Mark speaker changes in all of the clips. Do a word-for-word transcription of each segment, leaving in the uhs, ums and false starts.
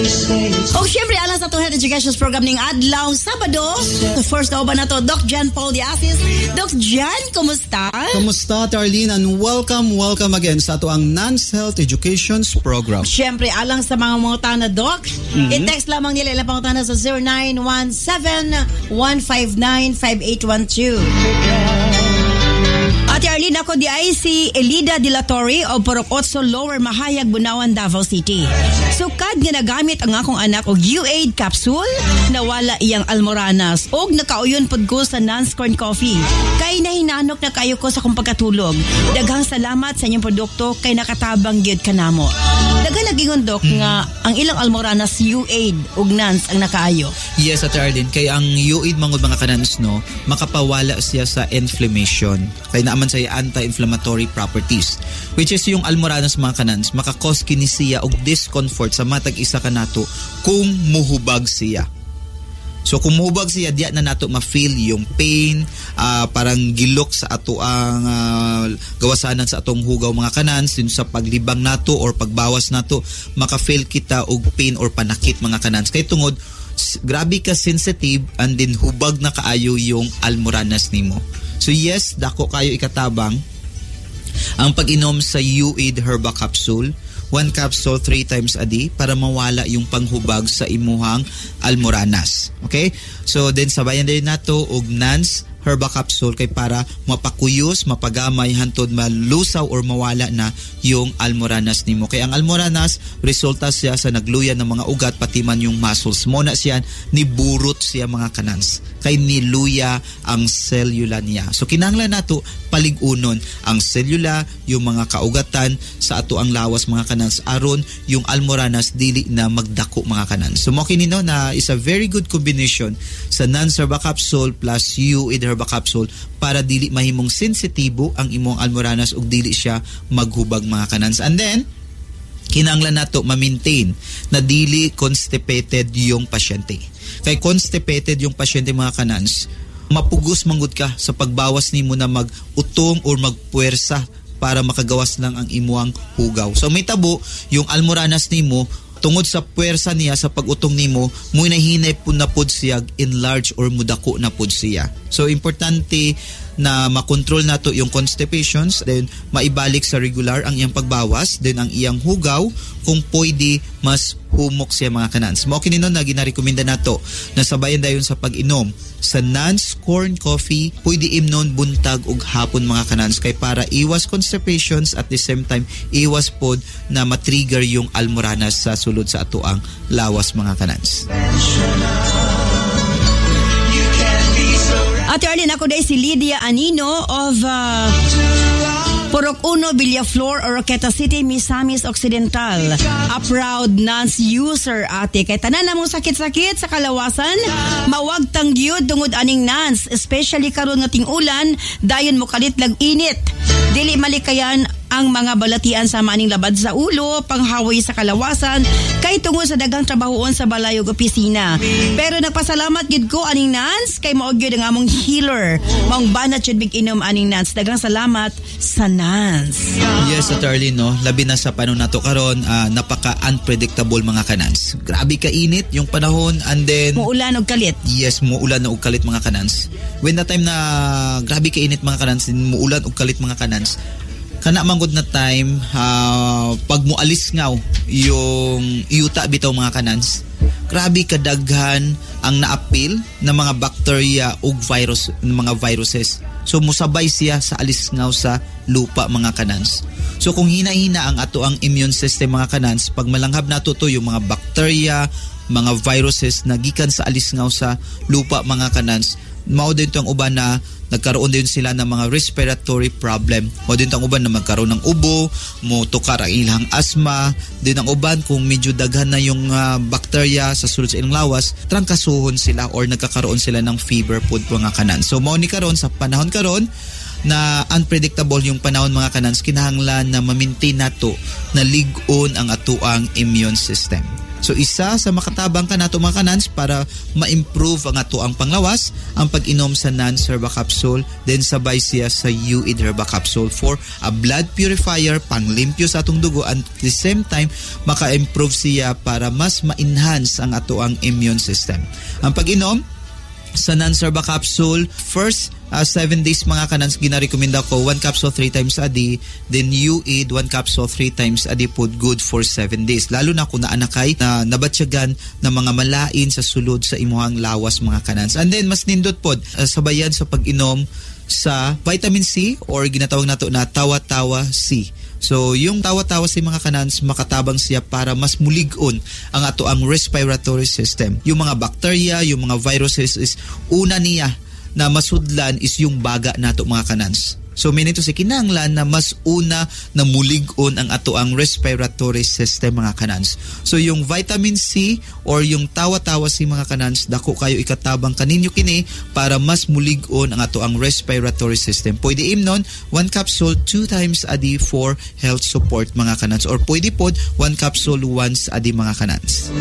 Speaker 1: O syempre, alas sa itong Health Education Program ng Adlaw, Sabado. The first na ba na to, Doc Jan Paul Diasis. Doc Jan, kumusta?
Speaker 2: Kumusta, Tarlene? And welcome, welcome again sa ito ang Nance Health Education Program.
Speaker 1: Syempre, alang sa mga mga tana, Doc, mm-hmm. i-text lamang nila ilang pangutana sa zero nine one seven, one five nine, five eight one two. Ate Arlene, ako di ay si Elida de la Torre o Porok Otso Lower Mahayag, Bunawan, Davao City. Sukad nga nagamit ang akong anak og U-Aid capsule, nawala iyang almoranas og nakauyon pod ko sa Nance Corn Coffee. Kay nahinanok na kayo ko sa kong pagkatulog. Daghang salamat sa inyong produkto kay nakatabang gyud kanamo. Daghang nagingon Dok hmm. nga ang ilang almoranas U-Aid ug Nance ang nakaayo.
Speaker 3: Yes, Ate Arlene, kay ang U-Aid mangod mga kanans no, makapawala siya sa inflammation. Kay naman sa anti-inflammatory properties, which is yung almoranas mga kanans makakos kini siya og discomfort sa matag isa kanato kung muhubag siya. So kung muhubag siya, diya na nato ma-feel yung pain, uh, parang gilok sa ato ang uh, gawasanan sa atong hugaw mga kanans, din sa paglibang nato or pagbawas nato, maka-feel kita og pain or panakit mga kanans. Kay tungod grabe ka sensitive and din hubag na kaayo yung almoranas nimo. So yes, dako kayo ikatabang ang pag-inom sa U-Aid Herba Capsule. One capsule three times a day para mawala yung panghubag sa imuhang almoranas. Okay? So then sabayan din nato og Nance Herba Capsule kay para mapakuyos, mapagamay, hantod malusaw or mawala na yung almoranas nimo. Kaya ang almoranas, resulta siya sa nagluya ng mga ugat, pati man yung muscles. Muna siya, niburot siya mga kanans. Kay niluya ang selula niya. So kinahanglan nato paligunon ang selula, yung mga kaugatan sa ato ang lawas mga kanans, aron yung almoranas dili na magdako mga kanans. So mo kinino na is a very good combination sa Nance Herba Capsule plus U-Aid Herba Capsule para dili mahimong sensitibo ang imong almoranas ug dili siya maghubag mga kanans. And then kinahanglan nato ma-maintain na dili constipated yung pasyente. Kay constipated yung pasyente mga kanans, mapugos manggod ka sa pagbawas nimo na mag-utong or magpuwersa para makagawas lang ang imuang hugaw. So may tabo yung almoranas nimo tungod sa puwersa niya sa pag-utong nimo, mo nahinay pud na pud siya enlarge or mudako na pud siya. So importante na makontrol nato yung constipations, then maibalik sa regular ang iyang pagbawas, then ang iyang hugaw kung pwede mas humok siya mga kanans. Mao kini nun na ginarekomenda nato na sabayan dayon sa pag-inom sa Nance Corn Coffee, pwede imnon buntag ug hapon mga kanans kay para iwas constipations at the same time iwas pod na matrigger yung almoranas sa sulod sa ato ang lawas mga kanans.
Speaker 1: Ate Arlene, ako day si Lydia Anino of uh, Porok Uno, Villaflor, Oroqueta City, Misamis Occidental. A proud Nance user, ate. Kay tanan na mong sakit-sakit sa kalawasan, mawag tangyod tungod aning Nance. Especially karon nga ting-ulan, dayon mo kalit lag init. Dili malikayan ang mga balatian sa maning labad sa ulo, panghawoy sa kalawasan, kay tungod sa daghang trabahoon sa balay ug opisina. Pero nagpasalamat gid ko aning Nance kay mao gyud ang among healer. Maong banat jud big inom aning Nance. Daghang salamat sa Nance.
Speaker 3: Yes, Ate Arlene, no? Labi na sa panahon nato karon, uh, napaka-unpredictable mga kanans. Grabe ka init yung panahon and then
Speaker 1: muulan og kalit.
Speaker 3: Yes, muulan og kalit mga kanans. When the time na grabe ka init mga kanans, muulan og kalit mga kanans, kana manggod na time uh, pag mualis ngaw yung iyuta bitaw mga kanans, grabe kadaghan ang naapil na mga bacteria ug virus, mga viruses. So musabay siya sa alis ngaw sa lupa mga kanans. So kung hina-hina ang ato ang immune system mga kanans, pag malanghab nato to yung mga bacteria, mga viruses na gikan sa alis ngaw sa lupa mga kanans, mao din tong uban na nagkaroon din sila ng mga respiratory problem. O din ang uban na magkaroon ng ubo, mo tukar ang ilang asthma. Din ang uban kung medyo daghan na yung uh, bacteria sa sulod sa ilang lawas, trangkasuhon sila or nagkakaroon sila ng fever pod mga kanan. So mao ni karon sa panahon karon na unpredictable yung panahon mga kanans, kinahanglan na ma-maintain nato na lig-on ang atuang immune system. So isa sa makatabang ka nato mga kanans para ma-improve ang ato ang panglawas, ang pag-inom sa Nance Herba Capsule, then sabay siya sa U I D Herba Capsule for a blood purifier, panglimpyo sa atong dugo, and at the same time maka-improve siya para mas ma-enhance ang ato ang immune system. Ang pag-inom sa Nance Herba Capsule, first uh, seven days mga kanans, ginarekomenda ko one capsule three times a day, then U I D one capsule three times a day po, good for seven days. Lalo na kung naanakay na nabatsyagan na mga malain sa sulod sa imuhang lawas mga kanans. And then mas nindot po, uh, sabayan sa pag-inom sa vitamin C or ginatawag nato na tawa-tawa C. So, yung tawa-tawa si mga kanans, makatabang siya para mas mulig-on ang ato ang respiratory system. Yung mga bacteria, yung mga viruses is una niya na masudlan is yung baga nato mga kanans. So, meaning to say, kinahanglan na mas una na mulig-on ang ato ang respiratory system mga kanans. So, yung vitamin C or yung tawa-tawa si mga kanans, dako kayo ikatabang kaninyo kini para mas mulig-on ang ato ang respiratory system. Pwede imnon, one capsule two times a day for health support mga kanans. Or pwede pod, one capsule once a day mga kanans.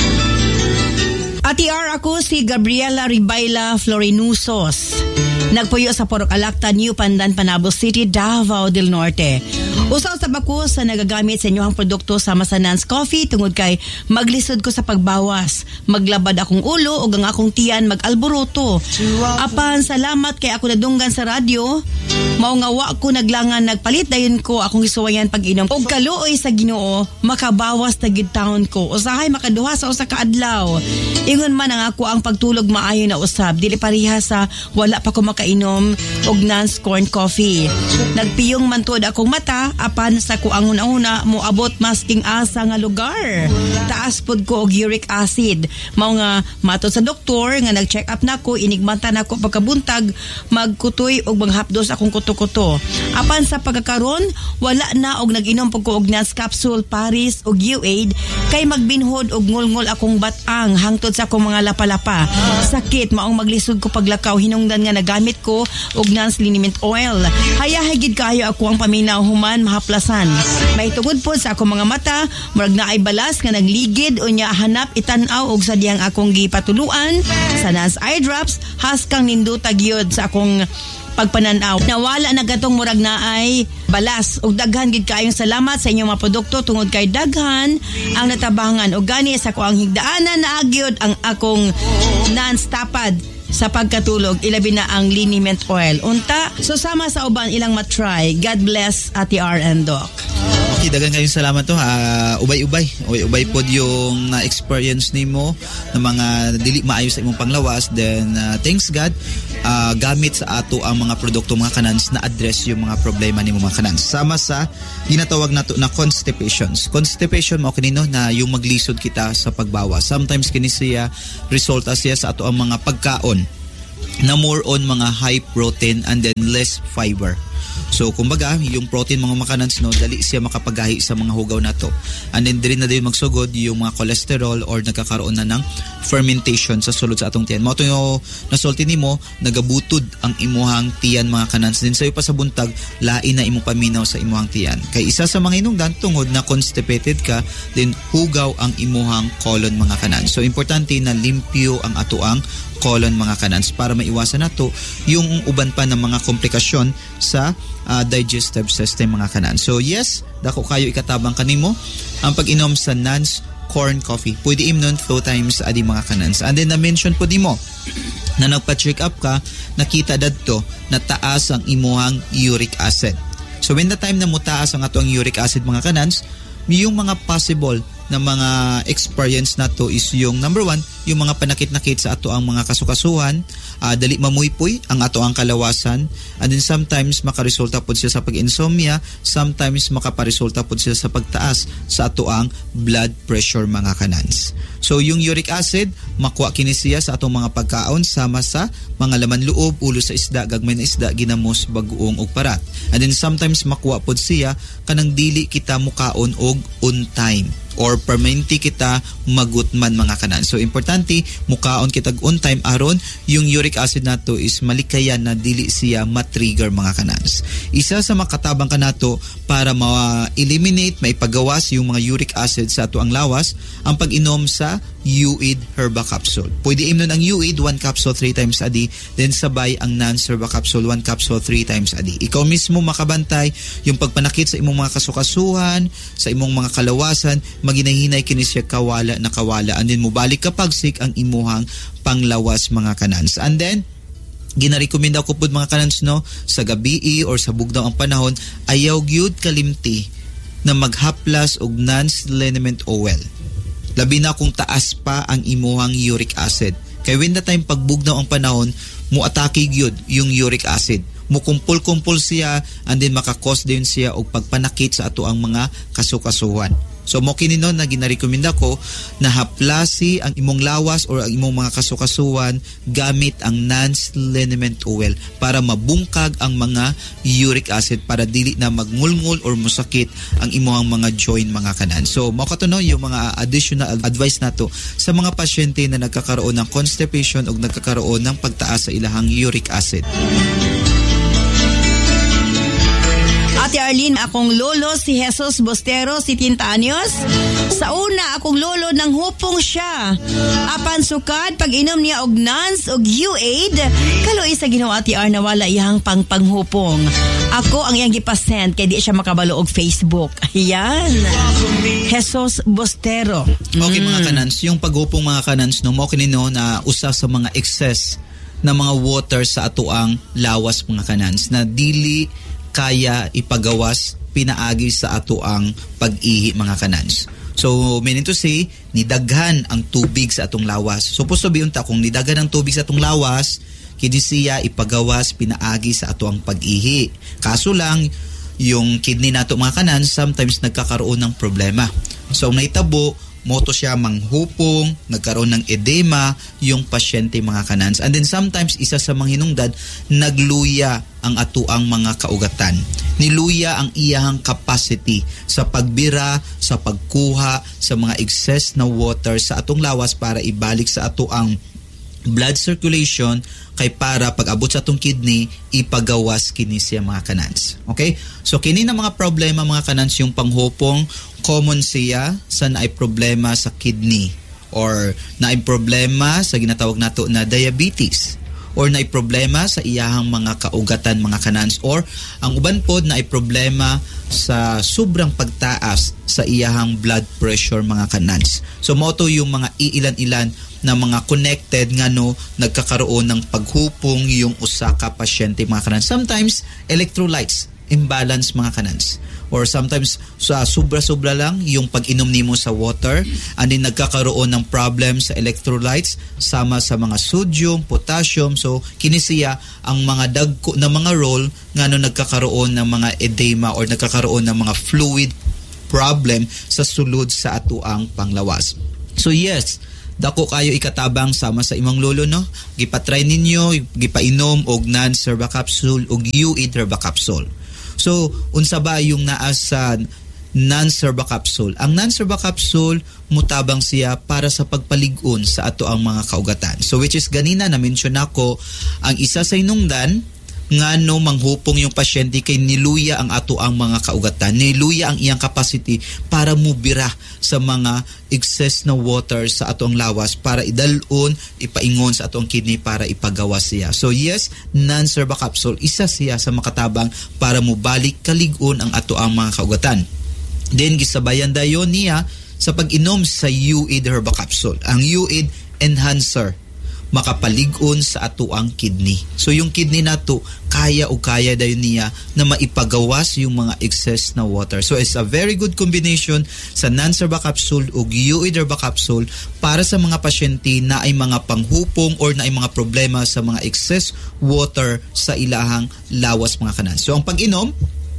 Speaker 1: Ati R, ako si Gabriela Ribayla Florinusos. Nagpuyo sa Porok Alacta, New Pandan, Panabo City, Davao del Norte. Usaw sa bako sa nagagamit sa inyohang produkto sama sa Nance Coffee tungod kay maglisod ko sa pagbawas. Maglabad akong ulo ug ang akong tiyan mag-alboroto. Apan salamat kay ako nadunggan sa radyo. Mao nga wa ko naglangan nagpalit dayon ko akong isuwayan pag-inom. Og kaluoy sa Ginoo, makabawas na gid taon ko. Usahay makaduha sa usa ka adlaw. Ingon man ang ako ang pagtulog maayo na usab. Dili pareha sa wala pa ko makainom og Nance Corn Coffee. Nagpiyong man tuod akong mata apan sa kuang una-una moabot masking asa nga lugar. Taas pod ko og uric acid. Mao nga matud sa doktor nga nag-check up nako, inigmanta nako pagkabuntag, magkutoy og manghapdos akong kuto-kuto. Apan sa pagkakaron wala na og nag-inom pag ko og Nance Capsule Paris og U A I D kay magbinhod og ngulngol akong batang hangtod sa akong mga lapalapa. Sakit maong maglisod ko paglakaw, hinungdan nga nagamit ko og Nance Liniment Oil. Hayahigid kayo ako ang paminaw human mahaplasan. May tungod po sa akong mga mata, murag na ay balas nga nagligid o niya hanap itanaw og sa diyang akong gipatuluan sa Nance Eye Drops, haskang nindutag yod sa akong pagpananaw. Nawala na gatong murag na ay balas. Og daghan gid kaayong salamat sa inyong mga produkto tungod kay daghan ang natabangan. Og gani sa ko ang higdaanan na agyod ang akong Nance Tapad sa pagkatulog, ilabi na ang Liniment Oil. Unta, susama sa uban ilang matry. God bless Ate R and Doc.
Speaker 3: Okay, dagan kayong salamat to ha. Ubay-ubay. Ubay-ubay pod yung na-experience nimo ng mga dili maayo sa imong panglawas. Then, uh, thanks God, uh, gamit sa ato ang mga produkto mga kanans na address yung mga problema nimo mga kanans. Sama sa ginatawag nato na constipations. Constipation mo kanino na yung maglisod kita sa pagbawas. Sometimes kini siya resulta siya sa ato ang mga pagkaon na more on mga high protein and then less fiber. So, kumbaga, yung protein mga makanans, no, dali siya makapagahi sa mga hugaw na to. And then, din na din magsugod yung mga cholesterol or nagkakaroon na ng fermentation sa sulod sa atong tiyan. Mao to yung nasulti nimo, nagabutod ang imuhang tiyan mga kanans. Din sa'yo pa sa buntag, lain na imong paminaw sa imuhang tiyan. Kay isa sa mga hinungdan, tungod na constipated ka, then hugaw ang imuhang colon mga kanans. So, importante na limpyo ang atoang colon mga kanans para maiwasan nato yung uban pa ng mga komplikasyon sa uh, digestive system mga kanans. So yes, dako kayo ikatabang kanimo ang pag-inom sa Nance Corn Coffee. Pwede imnon two times a day mga kanans. And then na-mention po di mo na nagpa-check up ka, nakita dadto na taas ang imuhang uric acid. So when the time na mutaas ang ato ang uric acid mga kanans, yung mga possible na mga experience na to is yung number one, yung mga panakit-nakit sa ato ang mga kasukasuhan, uh, dali mamuypoy ang ato ang kalawasan, and then sometimes makaresulta po siya sa pag-insomnia, sometimes makaparesulta po siya sa pagtaas sa ato ang blood pressure mga kanans. So yung uric acid, makuha kini siya sa atong mga pagkaon sama sa mga laman loob, ulo sa isda, gagmay na isda, ginamos, bagoong og parat. And then sometimes makuha po siya kanang dili kita mukaon og on time or permanente kita magutman mga kanan. So importante mukaon kita on time aron yung uric acid nato is malikayan na dili siya matrigger mga kanans. Isa sa makatabang kanato para ma-eliminate, maipagawas yung mga uric acid sa ato ang lawas, ang pag-inom sa U I D Herba Capsule. Pwede imnon ang U I D one capsule three times a day, then sabay ang Nance Herba Capsule one capsule three times a day. Ikaw mismo makabantay yung pagpanakit sa imong mga kasukasuhan, sa imong mga kalawasan, maginahinay kini siya kawala na kawala, and then mubalik kapag sick ang imuhang panglawas mga kanans. And then ginarekomenda ko pud mga kanans no, sa gabi or sa bugnaw ang panahon, ayaw gyud kalimti na maghaplas og Nance liniment oil. Labi na kung taas pa ang imuhang uric acid. Kaya when the time pagbugnaw ang panahon, muatake gyud yung uric acid. Mukumpul-kumpul siya, and then makakos din siya og pagpanakit sa ato ang mga kasukasuhan. So mo kininon na ginarekomenda ko na haplasi ang imong lawas or ang imong mga kasukasuhan gamit ang Nance liniment oil para mabungkag ang mga uric acid para dili na magngulngul or musakit ang imong mga joint mga kanan. So mo katuno yung mga additional advice nato sa mga pasyente na nagkakaroon ng constipation o nagkakaroon ng pagtaas sa ilahang uric acid.
Speaker 1: Ate Arlene, akong lolo si Jesus Bostero, si Tinta Anyos. Sa una, akong lolo nang hupong siya. Apan sukad, pag inom niya og Nance og U A D, kaluoy sa Ginoo Ate Ar na wala iyang pangpanghupong. Ako ang iyang gipasend kay di siya makabalo og Facebook. Ayan. Jesus Bostero.
Speaker 3: Okay mm. mga kanans, yung paghupong mga kanans, no, mo kinino na usa sa mga excess na mga water sa atuang lawas mga kanans na dili kaya ipagawas pinaagi sa ato ang pag-ihi mga kanans. So, meaning to say, nidaghan ang tubig sa atong lawas. So, supposed to be unta, kung nidaghan ang tubig sa atong lawas, kini siya ipagawas pinaagi sa ato ang pag-ihi. Kaso lang, yung kidney nato mga kanans, sometimes nagkakaroon ng problema. So, naitabo, moto siya manghupong, nagkaroon ng edema yung pasyente mga kanans. And then sometimes isa sa mga hinungdan, nagluya ang atuang mga kaugatan. Niluya ang iyahang capacity sa pagbira, sa pagkuha sa mga excess na water sa atong lawas para ibalik sa atuang blood circulation kay para pag-abot sa atong kidney, ipagawas kini siya mga kanans. Okay? So kini na mga problema mga kanans, yung panghupong, common siya sa naay problema sa kidney or naay problema sa ginatawag nato na diabetes or naay problema sa iyahang mga kaugatan mga kanans or ang uban pod naay problema sa sobrang pagtaas sa iyahang blood pressure mga kanans. So mo to yung mga iilan-ilan na mga connected nga no nagkakaroon ng paghupong yung usa ka pasyente mga kanans. Sometimes electrolytes imbalance mga kanans. Or sometimes sa sobra-sobra lang yung pag-inom nimo sa water, and then nagkakaroon ng problem sa electrolytes sama sa mga sodium, potassium. So kini siya ang mga dagko na mga role nga no nagkakaroon ng mga edema or nagkakaroon ng mga fluid problem sa sulod sa atuang panglawas. So yes, dako kayo ikatabang sama sa imong lolo no. Gipatry ninyo, gipainom og Nance Herba Capsule og U I D Herba Capsule. So, unsa ba yung naa sa Nance Herba Capsule? Ang Nance Herba Capsule, mutabang siya para sa pagpalig-on sa ato ang mga kaugatan. So, which is ganina na-mention ako, ang isa sa hinungdan, nga no manghupong yung pasyente kay niluya ang ato ang mga kaugatan, niluya ang iyang capacity para mubira sa mga excess na water sa ato ang lawas para idalon, ipaingon sa ato ang kidney para ipagawas siya. So yes, Nance Herba Capsule, isa siya sa makatabang para mubalik kalig-on ang ato ang mga kaugatan. Then gisabayan dayon niya sa pag-inom sa U I D Herba Capsule. Ang U I D Enhancer makapalig-on sa ato ang kidney. So yung kidney nato kaya o kaya dayon niya na maipagawas yung mga excess na water. So it's a very good combination sa Nance Herba Capsule o U I D Herba Capsule para sa mga pasyente na ay mga panghupong or na ay mga problema sa mga excess water sa ilahang lawas mga kanan. So ang pag-inom,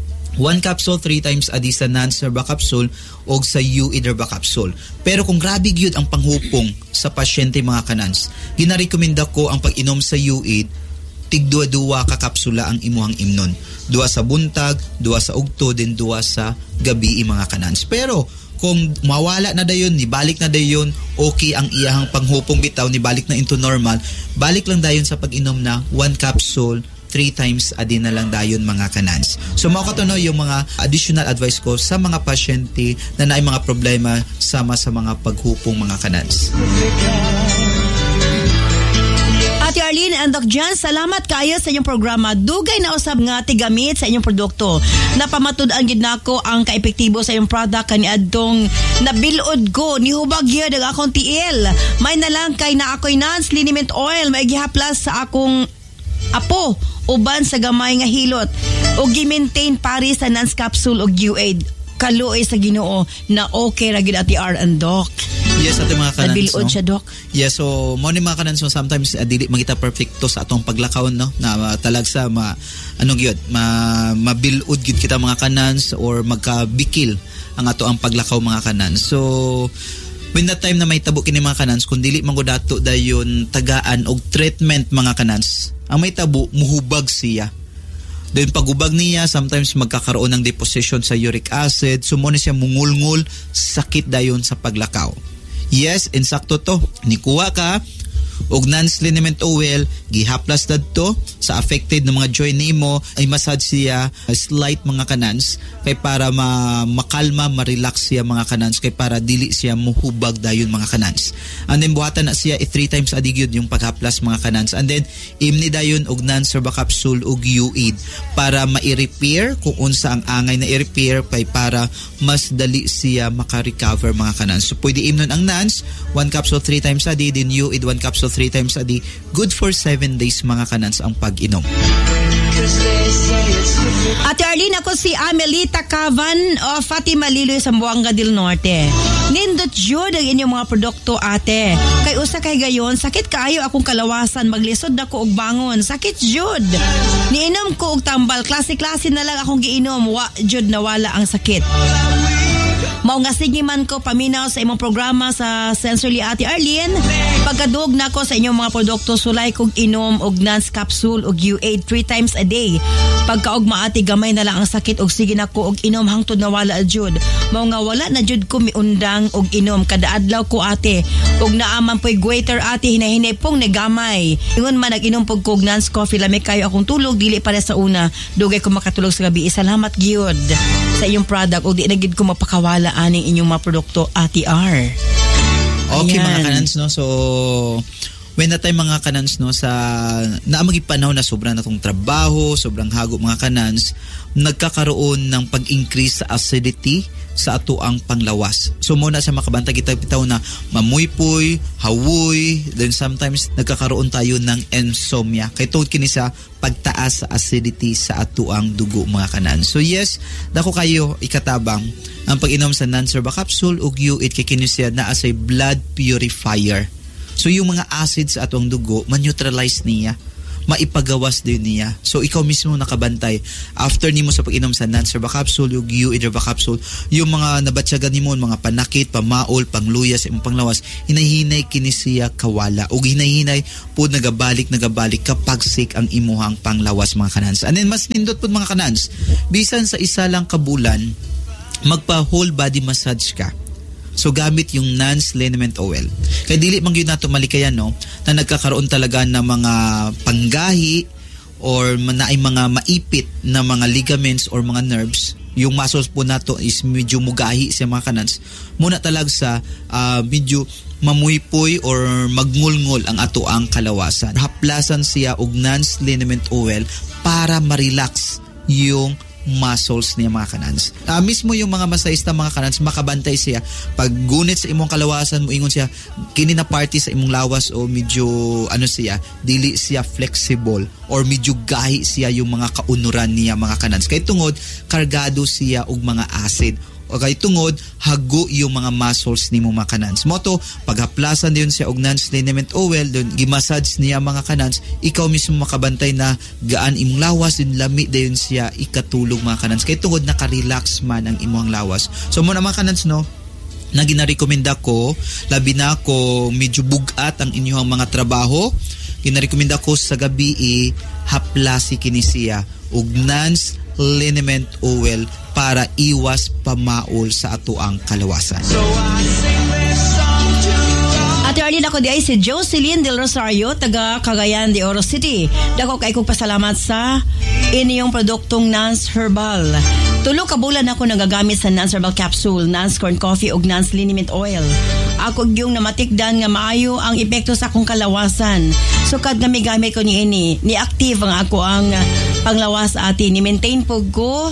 Speaker 3: one capsule three times a day sa Nance Herba Capsule o sa U I D Herba Capsule. Pero kung grabe gyud ang panghupong sa pasyente mga kanans, ginarekomenda ko ang pag-inom sa U I D, tigduwa-duwa ka kapsula ang imuhang imnon. Duwa sa buntag, duwa sa ugto, din duwa sa gabi mga kanans. Pero kung mawala na dayon, nibalik na dayon, okay ang iyahang panghupong bitaw, nibalik na into normal, balik lang dayon sa pag-inom na one capsule three times a day na lang dayon mga kanans. So mao kato no yung mga additional advice ko sa mga pasyente na naay mga problema sama sa mga paghupong mga kanans.
Speaker 1: Ate Arlene and Doc Jan, salamat kayo sa inyong programa. Dugay na usab nga tigamit sa inyong produkto. Napamatud-an gid nako ang kaepektibo sa inyong product kaniadtong nabilod ko ni hubag gyud ang akong tiil. May na lang kay na ako'y Nance liniment oil may gihaplas sa akong apo uban sa gamay nga hilot o gi-maintain pari sa Nance capsule og U A D. Kaluoy sa Ginoo na okay ra gid Ate R and Doc.
Speaker 3: Yes, ato mga kanans.
Speaker 1: Nabilod
Speaker 3: no?
Speaker 1: siya, Doc.
Speaker 3: Yes, so mo ni mga kanans so sometimes uh, dili magita perfecto sa atong paglakaw no na uh, talag sa ma anong gyud ma mabilod gid kita mga kanans or magkabikil ang ato ang paglakaw mga kanans. So when that time na may tabo kini mga kanans kung dili man gud dato dayon tagaan og treatment mga kanans, ang may tabo muhubag siya. Then pagubag niya, sometimes magkakaroon ng deposition sa uric acid. So mo ni siya mungulngul, sakit dayon sa paglakaw. Yes, insakto to. Nikuha ka og Nance liniment oil, gihaplas dadto sa affected ng mga joint nimo, ay massage siya slight mga kanans kay para ma makalma, ma-relax siya mga kanans kay para dili siya muhubag dayon mga kanans. And then buhatan na siya eh, three times a day gyud yung paghaplas mga kanans. And then imni dayon og Nance Herba capsule og U A D para ma-repair kung unsa ang angay na i-repair kay para mas dali siya maka-recover mga kanans. So pwede imnon ang Nance one capsule three times a day, then U A D one capsule three times a day. Good for seven days mga kanans ang pag-inom.
Speaker 1: Ate Arlene, ako si Amelita Cavan o Fatima Liloy sa Buanga del Norte. Nindot jud ang inyong mga produkto ate. Kay usa kay gayon, sakit kaayo akong kalawasan, maglisod na ko og bangon. Sakit jud. Niinom ko og tambal, klase-klase na lang akong giinom, wa jud nawala ang sakit. Mao nga sige man ko paminaw sa imong programa sa Sensorly Ate Arlene. Pagkadug na ko sa inyong mga produkto, sulay kog inom og Nance capsule og U A D three times a day. Pagkaog maati gamay na lang ang sakit og sige na ko og inom hangtod nawala jud. Mao nga wala na jud ko miundang og inom kada adlaw ko ate. Og naaman po'y waiter ate hinahinay pong nagamay. Ingon man nag-inom pog kog Nance coffee lami kayo akong tulog dili para sa una. Dugay ko makatulog sa gabi. Salamat gyud sa iyong product og di na gid ko mapakawala aning inyong mga produkto Ate R.
Speaker 3: Okay. Ayan. Mga kanans no, so when that time mga kanans no sa naamagi panahon na sobrang natong trabaho, sobrang hago mga kanans, nagkakaroon ng pag-increase sa acidity sa ato ang panglawas. So muna sa makabantag kita bitaw na mamuypoy, hawoy, then sometimes nagkakaroon tayo ng insomnia. Kay tungod kini sa pagtaas sa acidity sa ato ang dugo mga kanan. So yes, dako kayo ikatabang ang pag-inom sa Nance Herba capsule ug U A D kay kini siya na as a blood purifier. So yung mga acids sa atong dugo, man-neutralize niya, maipagawas din niya. So ikaw mismo nakabantay after nimo sa pag-inom sa Nance Herba capsule ug U A D Herba capsule, yung mga nabatyagan nimo, mga panakit, pamaol, pangluya sa imong panglawas, hinahinay kini siya kawala ug hinahinay pud nagabalik nagabalik kapag sick ang imuhang panglawas mga kanans. And then mas nindot pud mga kanans, bisan sa isa lang ka bulan magpa whole body massage ka. So gamit yung Nance liniment oil. Kaya dili man gyud nato malikayan no na nagkakaroon talaga ng mga panggahi or naay mga maipit na mga ligaments or mga nerves. Yung muscles po nato is medyo mugahi sa mga kanans. Muna talag sa uh, medyo mamuypoy or magngulngol ang ato ang kalawasan. Haplasan siya og Nance liniment oil para ma-relax yung muscles niya mga kanans. Uh, mismo yung mga masahista mga kanans, makabantay siya. Pag gunit sa imong kalawasan mo, ingon siya, kini na party sa imong lawas o medyo, ano siya, dili siya flexible or medyo gahi siya yung mga kaunuran niya mga kanans. Kaya tungod, kargado siya og mga acid. O kay tungod, hago yung mga muscles ni mo mga kanans. Moto, paghaplasan din siya og Nance liniment oil, doon gimassage niya mga kanans, ikaw mismo makabantay na gaan imong lawas, din lami din siya ikatulog mga kanans. Kay tungod, nakarelax man ang imong lawas. So muna mga kanans no, na ginarekomenda ko, labi na ko medyo bugat ang inyong mga trabaho, ginarekomenda ko sa gabi eh, haplasi kini siya og Nance liniment oil para iwas pamaol sa atuang kalawasan.
Speaker 1: Ate Arlene, ako di ay si Jocelyn Del Rosario, taga Cagayan de Oro City. Dako kay kong pasalamat sa inyong produktong Nance Herbal. Tulo ka bulan ako nagagamit sa Nance Herbal Capsule, Nance Corn Coffee ug Nance Liniment Oil. Ako yung namatikdan nga maayo ang epekto sa akong kalawasan. Sukad nga migamit ko ni ini, ni-active ang ako ang panglawas ati, ni-maintain po ko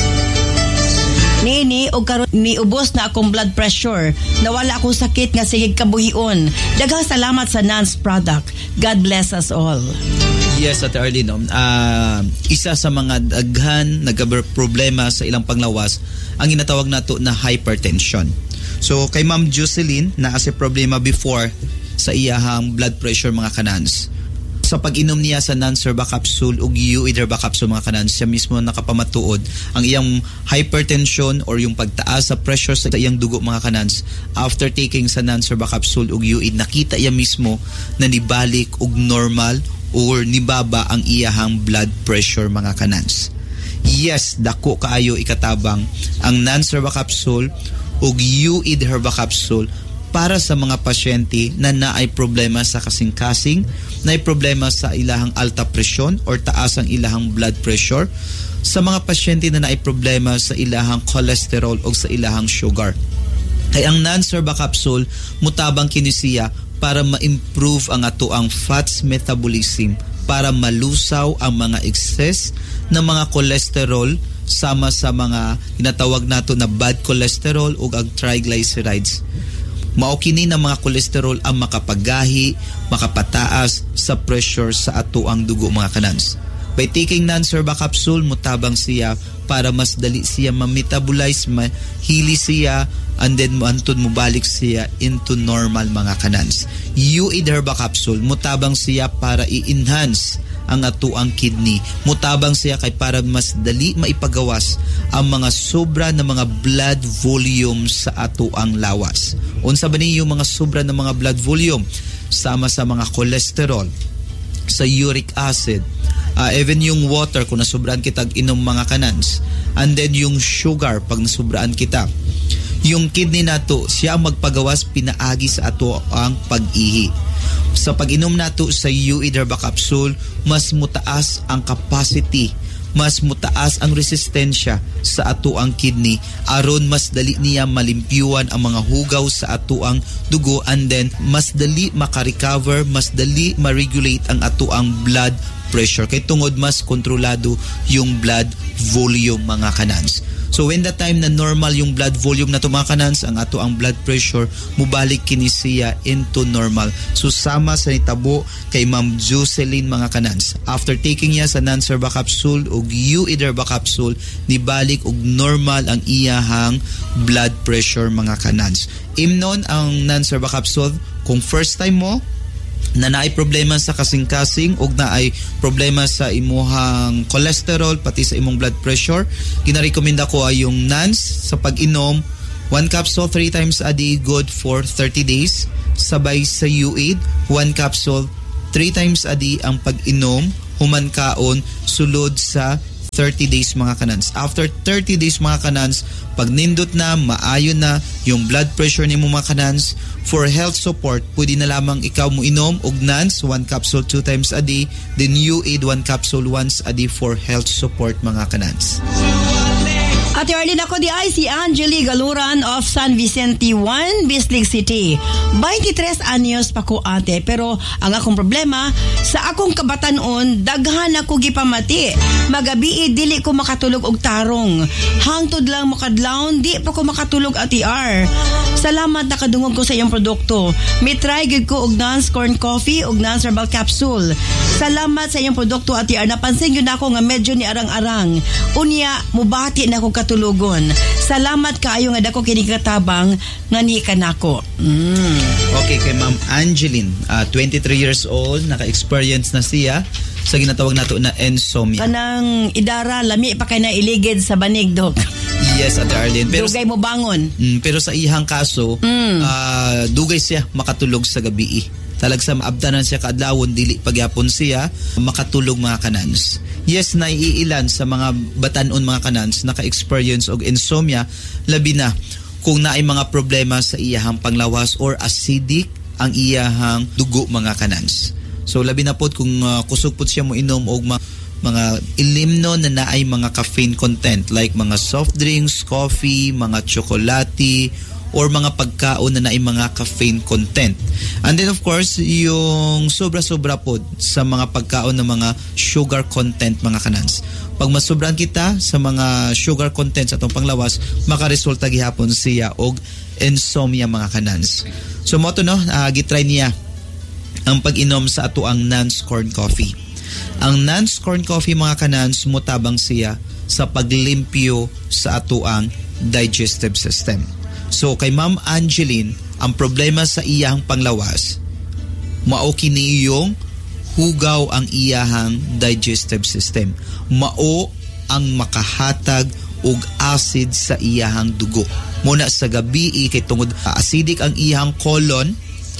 Speaker 1: Nini, og karon ni ubos na akong blood pressure. Nawala akong sakit nga sigig kabuhion. Daghang salamat sa Nance product. God bless us all.
Speaker 3: Yes, Ate Arlene, uh, isa sa mga daghan nagka-problema sa ilang panglawas ang ginatawag nato na hypertension. So kay Ma'am Jocelyn na kasi problema before sa iyahang blood pressure mga kanans. Sa pag-inom niya sa Nance Herba Capsule o U I D Herba Capsule mga kanans, siya mismo nakapamatuod ang iyang hypertension or yung pagtaas sa pressure sa iyang dugo mga kanans. After taking sa Nance Herba Capsule o U I D, nakita iya mismo na nibalik og normal or nibaba ang iyahang blood pressure mga kanans. Yes, dako kaayo ikatabang ang Nance Herba Capsule o U I D Herba Capsule para sa mga pasyente na naay problema sa kasing-kasing, naay problema sa ilahang alta presyon or taas ang ilahang blood pressure, sa mga pasyente na naay problema sa ilahang cholesterol o sa ilahang sugar. Kay ang Nance Herba Capsule mutabang kini siya para ma-improve ang atoang fats metabolism, para malusaw ang mga excess na mga cholesterol sama sa mga ginatawag nato na bad cholesterol o ang triglycerides. Mao kini na mga kolesterol ang makapagahi, makapataas sa pressure sa ato ang dugo mga kanans. By taking Nance Herba Capsule, mutabang siya para mas dali siya ma-metabolize, mahili siya, and then antod mo balik siya into normal mga kanans. U I D Herba Capsule, mutabang siya para i-enhance ang ato ang kidney. Mutabang siya kay para mas dali maipagawas ang mga sobra na mga blood volume sa ato ang lawas. Unsa ba niyo mga sobra na mga blood volume? Sama sa mga cholesterol, sa uric acid, uh, even yung water kung nasubraan kita inom mga kanans, and then yung sugar pag nasubraan kita. Yung kidney nato siya magpagawas pinaagi sa ato ang pag-ihi. Sa pag-inom nato sa U I D Herba Capsule, mas mutaas ang capacity, mas mutaas ang resistensya sa ato ang kidney, aron mas dali niya malimpyuan ang mga hugaw sa ato ang dugo, and then mas dali makarecover, mas dali ma-regulate ang ato ang blood pressure. Kay tungod mas kontrolado yung blood volume mga kanans. So when the time na normal yung blood volume na to mga kanans, ang ato ang blood pressure mubalik kini siya into normal. So sama sa nitabo kay Ma'am Jocelyn mga kanans, after taking niya sa Nance Herba Capsule o U I D Herba Capsule, nibalik og normal ang iyahang blood pressure mga kanans. Imnon ang Nance Herba Capsule kung first time mo na naay problema sa kasing-kasing o naay problema sa imuhang cholesterol pati sa imong blood pressure, ginarekomenda ko ay yung Nance sa pag-inom, one capsule three times a day, good for thirty days. Sabay sa U I D, one capsule three times a day ang pag-inom, human kaon sulod sa thirty days mga kanans. After thirty days mga kanans, pag nindot na, maayo na yung blood pressure ni mo mga kanans, for health support, pwede na lamang ikaw mo inom og Nance, one capsule two times a day, then U I D one capsule once a day for health support mga kanans.
Speaker 1: Ate Arlene, ako di ay si Angeli Galuran of San Vicente one, Bislig City. twenty-tres anyos pa ko ate, pero ang akong problema, sa akong kabatanon, daghan ako gipamati. Magabi dili ko makatulog og tarong. Hangtod lang makadlawon, di pa ko makatulog ati R. Salamat nakadungog ko sa iyong produkto. May try gid ko og Nance Corn Coffee og Nance Herbal Capsule. Salamat sa iyong produkto ati R. Napansin yun ako nga medyo ni arang-arang. Unya, mubati na akong katulugon. Salamat kaayo nga dako kini katabang nga ni kanako. Mm.
Speaker 3: Okay, kay Ma'am Angeline, uh, twenty-three years old, naka-experience na siya sa ginatawag nato na insomnia.
Speaker 1: Kanang idara, lami pa kay na iligid sa banig, Dok.
Speaker 3: Yes, Ate Arlene. Pero,
Speaker 1: dugay mo bangon.
Speaker 3: Mm, pero sa ihang kaso,
Speaker 1: mm.
Speaker 3: uh, dugay siya makatulog sa gabi. talagsam abdanan siya kaadlawon dili pagyapon siya makatulog mga kanans. Yes, naiilan sa mga batanon mga kanans naka-experience og insomnia, labi na kung naay mga problema sa iyahang panglawas or acidic ang iyahang dugo mga kanans. So labi na pod kung uh, kusog pod siya mo inom og mga, mga ilimno na naay mga caffeine content like mga soft drinks, coffee, mga tsokolate, or mga pagkaon na naay mga caffeine content. And then of course, yung sobra-sobra pod sa mga pagkaon na mga sugar content mga kanans. Pag masobran kita sa mga sugar content sa atong panglawas, makaresulta gihapon siya og insomnia mga kanans. So mo to no, uh, gitry niya ang pag-inom sa ato ang Nance Corn Coffee. Ang Nance Corn Coffee mga kanans mutabang siya sa paglimpyo sa ato ang digestive system. So kay Ma'am Angeline, ang problema sa iyahang panglawas, mao kini yung hugaw ang iyahang digestive system. Mao ang makahatag og acid sa iyahang dugo. Muna sa gabi kay tungod acidic ang iyahang colon,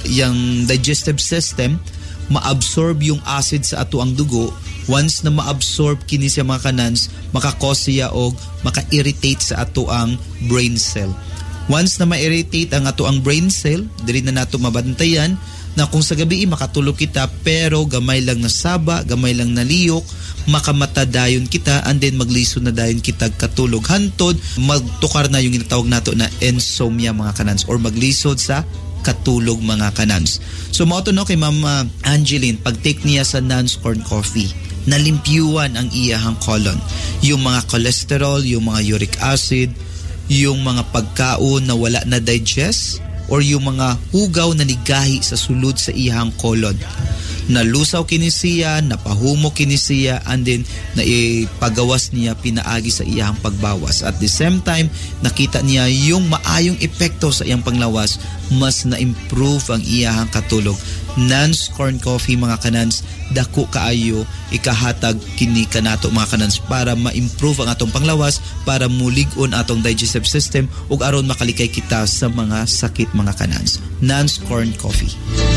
Speaker 3: yung digestive system, maabsorb yung acid sa ato ang dugo. Once na maabsorb kini sa mga kanans, makakause siya og maka-irritate sa ato ang brain cell. Once na ma-irritate ang ato ang brain cell, dili na nato mabantayan na kung sa gabi makatulog kita pero gamay lang na saba, gamay lang na liyok, makamata dayon kita and then maglisod na dayon kita katulog. Hantod, magtukar na yung ginatawag nato na insomnia mga kanans or maglisod sa katulog mga kanans. So mao to no kay Ma'am Angeline, pag-take niya sa Nance Corn Coffee, nalimpyuan ang iyahang colon. Yung mga cholesterol, yung mga uric acid, yung mga pagkaon na wala na digest or yung mga hugaw na nigahi sa sulod sa iyahang colon. Nalusaw kini siya, napahumo kini siya, and then naipagawas niya pinaagi sa iyahang pagbawas. At the same time, nakita niya yung maayong epekto sa iyang panglawas, mas na-improve ang iyahang katulog. Nance Corn Coffee mga kanans, dako kaayo ikahatag kini kanato mga kanans para ma-improve ang atong panglawas, para mulig-on atong digestive system ug aron makalikay kita sa mga sakit mga kanans. Nance Corn Coffee.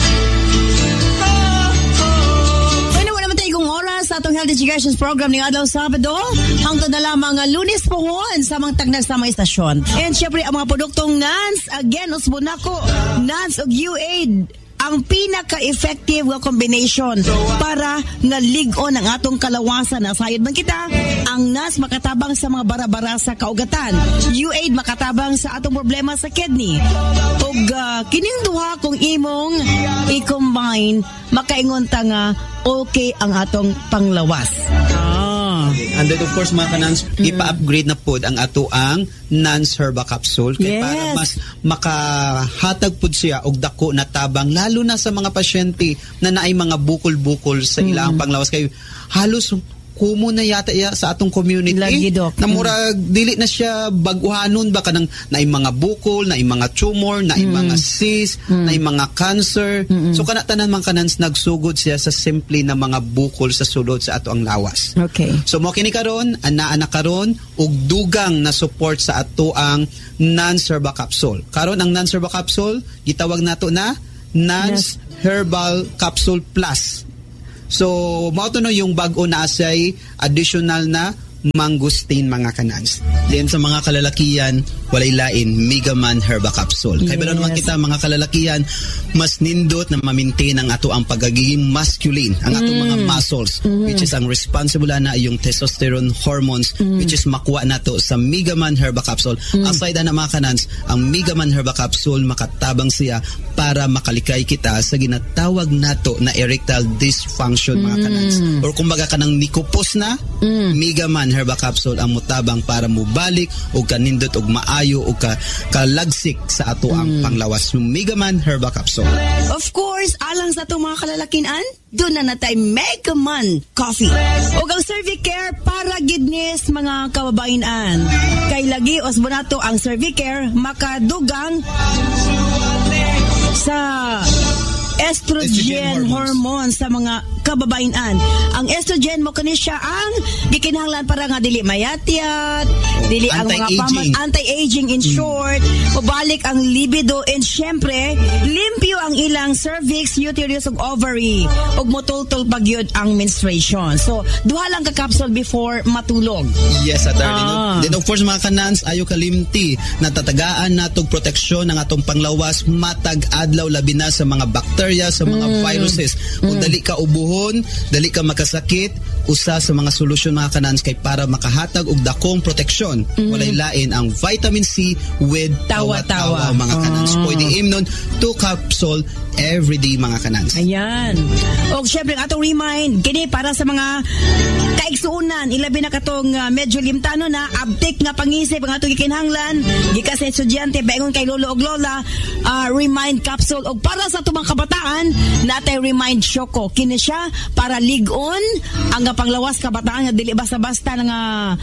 Speaker 1: Sa atong health education program ni Adlaw Sabado hangtod na lamang nga Lunes pohon sa mga tagnag sa mga istasyon. And syempre ang mga produktong Nance, again usbon nako, Nance ug U-Aid ang pinaka-effective nga combination para nalig-on ang atong kalawasan. Nasayod man kita, ang Nance makatabang sa mga bara-bara sa kaugatan. U-Aid makatabang sa atong problema sa kidney. Ug uh, kining duha kung imong i-combine, makaingon ta nga okay ang atong panglawas. Ah.
Speaker 2: And then of course mga kanans, mm. ipa-upgrade na pod ang ato ang Nance Herba Capsule kay
Speaker 1: yes.
Speaker 2: para mas makahatag pod siya og dako na tabang lalo na sa mga pasyente na naay mga bukol-bukol sa ilang mm. panglawas kay halos kumo na yata ya sa atong community.
Speaker 1: Lagi, Doc.
Speaker 2: Na murag mm. dili na siya baguhanon ba kanang naay mga bukol, naay mga tumor, naay mm. mga cyst, mm. naay mga cancer. Mm-mm. So kana tanan man kanans nagsugod siya sa simple na mga bukol sa sulod sa ato ang lawas.
Speaker 1: Okay.
Speaker 2: So mo kini karon anaa na karon og dugang na support sa ato ang Nance Herba Capsule. Karon ang Nance Herba Capsule gitawag nato na Nance yes. Herbal Capsule Plus. So, mao to no yung bag-o na asay additional na mangustin mga kanans. Then sa mga kalalakian, walay lain, Mega Man Herba Capsule. Kaya yes. naman kita mga kalalakian, mas nindot na ma-maintain ang ato ang pagiging masculine, ang ato mm. mga muscles, mm. which is ang responsible na yung testosterone hormones, mm. which is makuha nato sa Mega Man Herba Capsule. Mm. Aside na mga kanans, ang Mega Man Herba Capsule makatabang siya para makalikay kita sa ginatawag nato na erectile dysfunction mga kanans. Mm. Or kumbaga kanang nikupos na, mm. Mega Man Herba Capsule ang mutabang para mubalik o kanindot og maayo o ka kalagsik sa ato ang mm. panglawas ng Mega Man Herba Capsule.
Speaker 1: Of course, alang sa itong mga kalalakinan, doon na natay Mega Man Coffee. O ang Cervicare para gidnis mga kababainan. Kay lagi osbonato ang Cervicare makadugang sa estrogen,
Speaker 2: Estrogen
Speaker 1: hormone sa mga kababainan. Ang estrogen mo kani siya ang gikinahanglan para nga dili mayatyat, dili ang mga
Speaker 2: Anti-aging.
Speaker 1: pama- anti-aging in short, mabalik ang libido, and syempre limpyo ang ilang cervix, uterus ug ovary, ug motultol pagyud ang menstruation. So duha lang ka capsule before matulog.
Speaker 2: Yes, attorney.
Speaker 1: Ah.
Speaker 2: No? Then of course mga kanans, ayo kalimti natatagaan natog proteksyon ng atong panglawas matag adlaw labi na sa mga bacteria, sa mga
Speaker 1: Mm.
Speaker 2: viruses. Kung dali ka ubuhon, dali ka makasakit, usa sa mga solusyon mga kanans kay para makahatag og dakong proteksyon. Walay lain ang vitamin C with
Speaker 1: Tawa-tawa.
Speaker 2: tawa-tawa mga kanans.
Speaker 1: Ah.
Speaker 2: Pwede imnon two capsule every day mga kanans.
Speaker 1: Ayan. O syempre atong remind kini para sa mga kaigsuunan, ilabi na katong uh, medyo limtano na abtik nga pangisip ang atong gikinahanglan gikan sa estudyante baingon kay lolo og lola, uh, remind capsule. Og para sa tumang kabataan natay remind Choco, kini siya para ligon ang panglawas kabataan nga dili basta-basta nga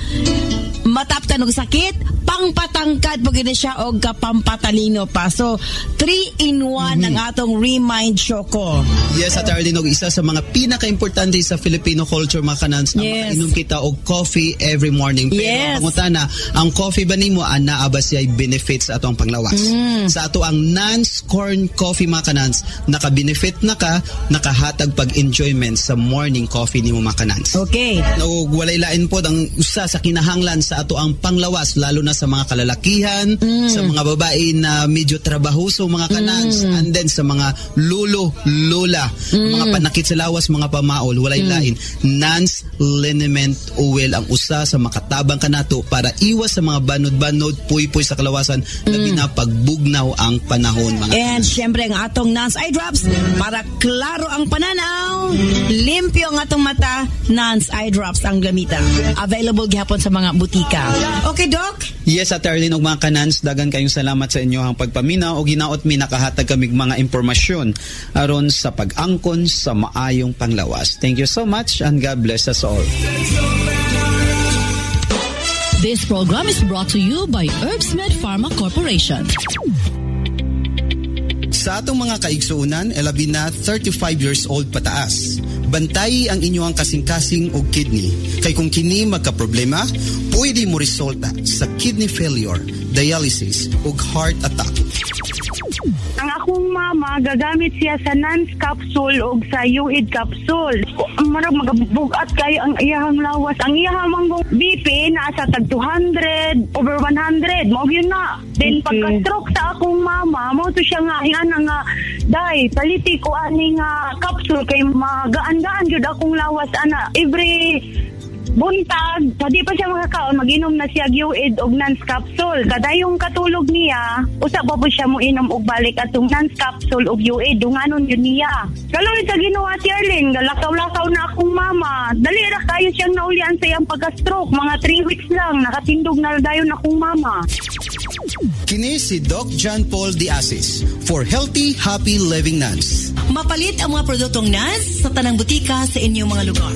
Speaker 1: mataptan og sakit, pangpatangkad po gini siya og kapampatalino pa. So three in one ang atong remind Choco.
Speaker 2: Yes, at Arlene, og isa sa mga pinaka-importante sa Filipino culture mga kanans, ang
Speaker 1: Yes.
Speaker 2: makainom kita og coffee every morning. Pero
Speaker 1: Yes.
Speaker 2: ang pangutana, ang coffee ba nimo ana ba siya benefits sa atong panglawas? Sa ato ang non-scorn coffee mga kanans, naka-benefit na ka, nakahatag pag-enjoyment sa morning coffee nimo mga kanans.
Speaker 1: Okay.
Speaker 2: O walay lain po ang usa sa kinahanglan sa ato ang panglawas, lalo na sa mga kalalakihan, sa mga babae na medyo trabahoso mga kanans, and then sa mga lulo, lola, mga panakit sa lawas, mga pamaol, walay lain. Nance liniment oil ang usa sa makatabang kanato para iwas sa mga banod-banod, puy-puy sa kalawasan, labi na pagbugnaw ang panahon mga
Speaker 1: And
Speaker 2: kanans.
Speaker 1: syempre ang atong Nance Eye Drops para klaro ang pananaw, limpyo ang atong mata, Nance Eye Drops ang gamita. Available gihapon sa mga butika. Okay, Doc?
Speaker 2: Yes, at Arlene og mga kanans, dagan kayong salamat sa inyo ang pagpaminaw o ginaot mi nakahatag kamig mga impormasyon aron sa pag-angkon sa maayong panglawas. Thank you so much and God bless us all.
Speaker 4: This program is brought to you by Herbsmed Pharma Corporation.
Speaker 2: Sa atong mga kaigsuunan, elabi na thirty-five years old pataas. Bantayi ang inyong kasing-kasing o kidney. Kay kung kini magka-problema, pwede mo resulta sa kidney failure, dialysis o heart attack.
Speaker 5: Ang akong mama, gagamit siya sa Nance capsule o sa U I D capsule. Marag magabugat kayo ang iyahang lawas. Ang iyahang manggong B P nasa tag two hundred, over one hundred. Mao yun na. Then
Speaker 6: Okay.
Speaker 5: pagka-stroke sa akong mama, mo to siya nga, yan nga, day, paliti ko ani nga capsule kay magaan-gaan yun akong lawas, ana. Every buntag, pwede pa siya makakaon, mag-inom na siya U I D og Nance capsule. Kada yung katulog niya, usa pa po siya mo inom og balik atong Nance capsule og U I D, dunganon yun niya. Kalawin sa ginawa ti Arlene, galakaw-lakaw na akong mama. Dali ra kayo siyang naulian sa iyang pagka-stroke, mga three weeks lang, nakatindog na dayon akong mama.
Speaker 2: Kini si Doc John Paul Diasis for Healthy, Happy Living Nance.
Speaker 1: Mapalit ang mga produktong Nance sa tanang butika sa inyong mga lugar.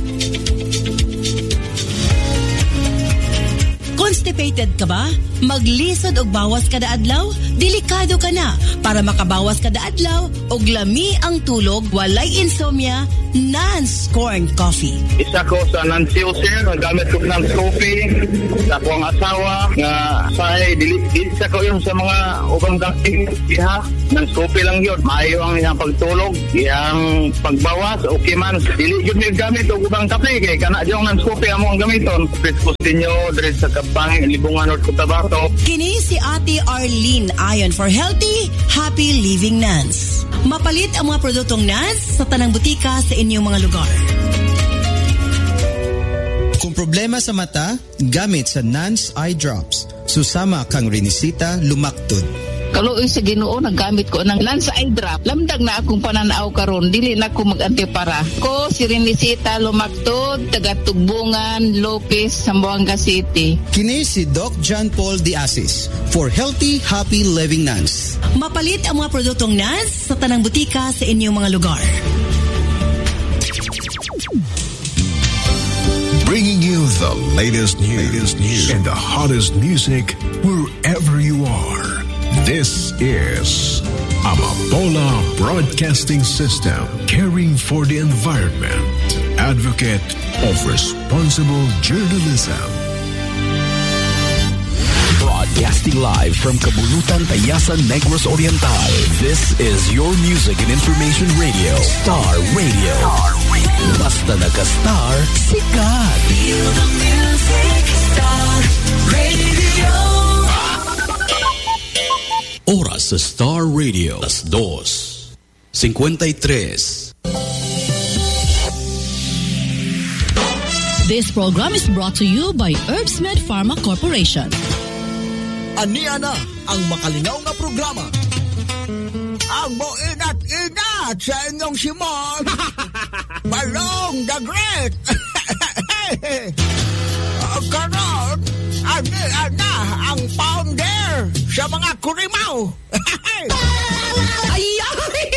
Speaker 1: Constipated ka ba? Maglisod og bawas kada adlaw? Delikado ka na. Para makabawas kada adlaw og lami ang tulog, walay insomnia, Nance Corn Coffee.
Speaker 6: Isa ko sa Nancy User, nagamit ko ng coffee sa akong asawa nga sa dilit sa ko yung sa mga ubang gamit iha ng coffee lang yun. Maayo ang iyang pagtulog, iyang pagbawas, okay man. Dili yun yung gamit o ubang kape kay kana yung ng coffee among gamiton. Prespostin nyo, dili sa kabangin, libungan o kutabato.
Speaker 1: Kini si Ate Arlene ayon for Healthy, Happy Living Nance. Mapalit ang mga produktong Nance sa tanang butika sa inyong mga lugar.
Speaker 2: Kung problema sa mata, gamit sa Nance Eye Drops. Susama kang rinisita, lumaktod.
Speaker 7: Kaluoy sa Ginoo nagamit ko ng Nance Eye Drop. Lamdag na akong pananaw karon, dili na ko mag-antipara. Ko si Renisita Lumaktod, taga Tugbungan, Lopez, Zamboanga City.
Speaker 2: Kini si Doc John Paul Diasis for Healthy, Happy Living Nance.
Speaker 1: Mapalit ang mga produktong Nance sa tanang butika sa inyong mga lugar.
Speaker 8: Bringing you the latest news, latest news and the hottest music wherever you are. This is Amapola Broadcasting System, caring for the environment, advocate of responsible journalism.
Speaker 9: Broadcasting live from Kabulutan, Tayasan, Negros Oriental. This is your music and information radio, Star Radio. Star Radio. Basta naka-star, sikat. Feel the music, Star Radio. Oras sa Star Radio, las dos, cincuenta y tres.
Speaker 4: This program is brought to you by Herbsmed Pharma Corporation.
Speaker 10: Ania na ang makalinaw na programa. Ang moinat-inat sa inyong Simon. Balong the Great. Karon, ania na ang founder sa mga kurimaw. Ay, ay!